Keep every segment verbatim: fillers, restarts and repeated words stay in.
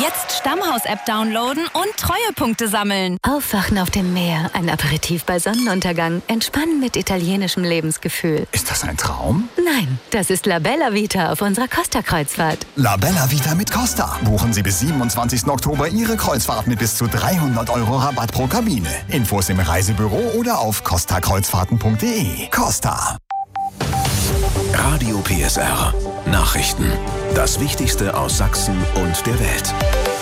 Jetzt Stammhaus-App downloaden und Treuepunkte sammeln. Aufwachen auf dem Meer, ein Aperitif bei Sonnenuntergang, entspannen mit italienischem Lebensgefühl. Ist das ein Traum? Nein, das ist La Bella Vita auf unserer Costa-Kreuzfahrt. La Bella Vita mit Costa. Buchen Sie bis siebenundzwanzigsten Oktober Ihre Kreuzfahrt mit bis zu dreihundert Euro Rabatt pro Kabine. Infos im Reisebüro oder auf costa kreuzfahrten punkt de. Costa. Radio P S R. Nachrichten. Das Wichtigste aus Sachsen und der Welt.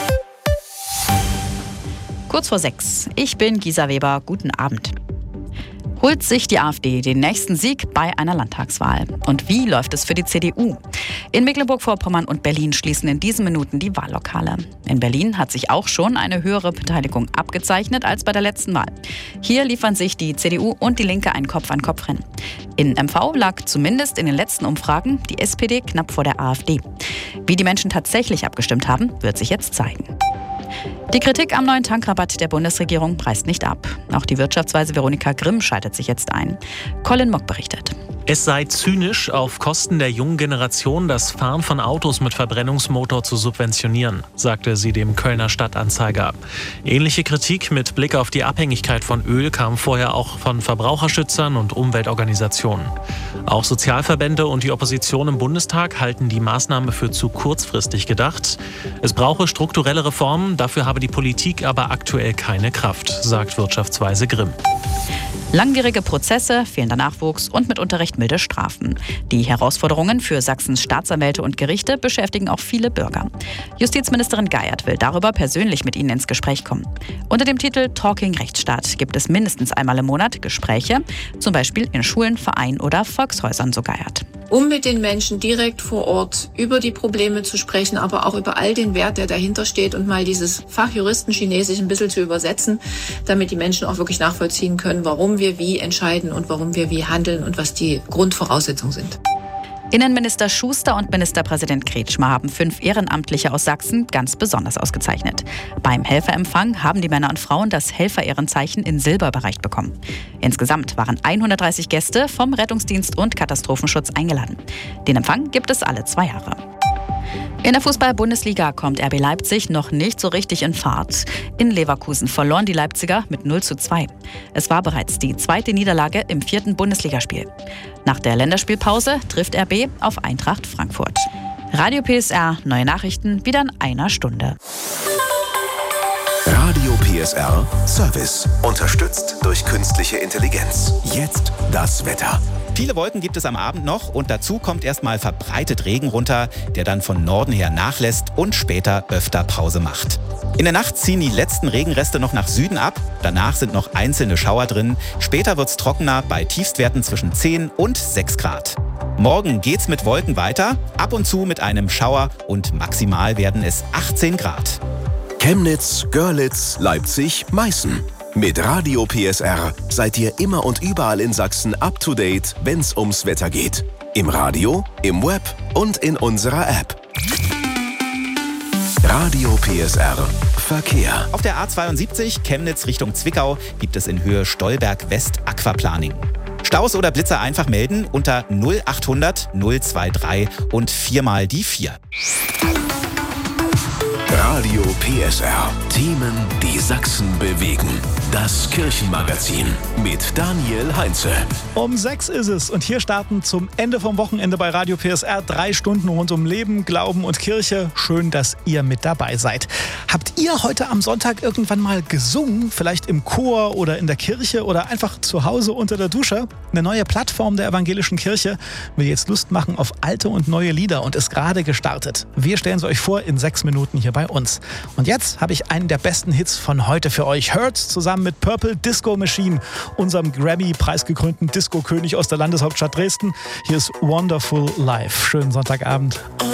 Kurz vor sechs. Ich bin Gisa Weber. Guten Abend. Holt sich die AfD den nächsten Sieg bei einer Landtagswahl? Und wie läuft es für die C D U? In Mecklenburg-Vorpommern und Berlin schließen in diesen Minuten die Wahllokale. In Berlin hat sich auch schon eine höhere Beteiligung abgezeichnet als bei der letzten Wahl. Hier liefern sich die C D U und die Linke ein Kopf-an-Kopf-Rennen. In M V lag zumindest in den letzten Umfragen die S P D knapp vor der AfD. Wie die Menschen tatsächlich abgestimmt haben, wird sich jetzt zeigen. Die Kritik am neuen Tankrabatt der Bundesregierung reißt nicht ab. Auch die Wirtschaftsweise Veronika Grimm schaltet sich jetzt ein. Colin Mock berichtet. Es sei zynisch, auf Kosten der jungen Generation das Fahren von Autos mit Verbrennungsmotor zu subventionieren, sagte sie dem Kölner Stadtanzeiger. Ähnliche Kritik mit Blick auf die Abhängigkeit von Öl kam vorher auch von Verbraucherschützern und Umweltorganisationen. Auch Sozialverbände und die Opposition im Bundestag halten die Maßnahme für zu kurzfristig gedacht. Es brauche strukturelle Reformen, dafür habe die Politik aber aktuell keine Kraft, sagt Wirtschaftsweise Grimm. Langwierige Prozesse, fehlender Nachwuchs und mitunter recht milde Strafen. Die Herausforderungen für Sachsens Staatsanwälte und Gerichte beschäftigen auch viele Bürger. Justizministerin Geiert will darüber persönlich mit ihnen ins Gespräch kommen. Unter dem Titel Talking Rechtsstaat gibt es mindestens einmal im Monat Gespräche, zum Beispiel in Schulen, Vereinen oder Volkshäusern, so Geiert. Um mit den Menschen direkt vor Ort über die Probleme zu sprechen, aber auch über all den Wert, der dahinter steht und mal dieses Fachjuristen-Chinesisch ein bisschen zu übersetzen, damit die Menschen auch wirklich nachvollziehen können, warum wir wie entscheiden und warum wir wie handeln und was die Grundvoraussetzungen sind. Innenminister Schuster und Ministerpräsident Kretschmer haben fünf Ehrenamtliche aus Sachsen ganz besonders ausgezeichnet. Beim Helferempfang haben die Männer und Frauen das Helferehrenzeichen in Silber überreicht bekommen. Insgesamt waren hundertdreißig Gäste vom Rettungsdienst und Katastrophenschutz eingeladen. Den Empfang gibt es alle zwei Jahre. In der Fußball-Bundesliga kommt R B Leipzig noch nicht so richtig in Fahrt. In Leverkusen verloren die Leipziger mit null zu zwei. Es war bereits die zweite Niederlage im vierten Bundesligaspiel. Nach der Länderspielpause trifft R B auf Eintracht Frankfurt. Radio P S R, neue Nachrichten, wieder in einer Stunde. Radio P S R Service. Unterstützt durch künstliche Intelligenz. Jetzt das Wetter. Viele Wolken gibt es am Abend noch und dazu kommt erstmal verbreitet Regen runter, der dann von Norden her nachlässt und später öfter Pause macht. In der Nacht ziehen die letzten Regenreste noch nach Süden ab, danach sind noch einzelne Schauer drin. Später wird's trockener bei Tiefstwerten zwischen zehn und sechs Grad. Morgen geht's mit Wolken weiter, ab und zu mit einem Schauer und maximal werden es achtzehn Grad. Chemnitz, Görlitz, Leipzig, Meißen. Mit Radio P S R seid ihr immer und überall in Sachsen up to date, wenn's ums Wetter geht. Im Radio, im Web und in unserer App. Radio P S R Verkehr. Auf der A zweiundsiebzig Chemnitz Richtung Zwickau gibt es in Höhe Stolberg West Aquaplaning. Staus oder Blitzer einfach melden unter null achthundert null drei drei und viermal die vier. Radio P S R. Themen, die Sachsen bewegen. Das Kirchenmagazin mit Daniel Heinze. Um sechs ist es und hier starten zum Ende vom Wochenende bei Radio P S R drei Stunden rund um Leben, Glauben und Kirche. Schön, dass ihr mit dabei seid. Habt ihr heute am Sonntag irgendwann mal gesungen? Vielleicht im Chor oder in der Kirche oder einfach zu Hause unter der Dusche? Eine neue Plattform der evangelischen Kirche will jetzt Lust machen auf alte und neue Lieder und ist gerade gestartet. Wir stellen sie euch vor in sechs Minuten hier bei uns. Und jetzt habe ich einen der besten Hits von heute für euch. Hurts zusammen mit Purple Disco Machine, unserem Grammy-preisgekrönten Disco-König aus der Landeshauptstadt Dresden. Hier ist Wonderful Life. Schönen Sonntagabend.